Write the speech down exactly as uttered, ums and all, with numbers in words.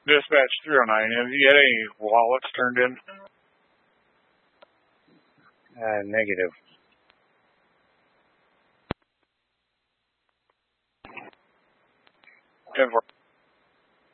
Dispatch three oh nine, have you had any wallets turned in? Uh, negative. ten four.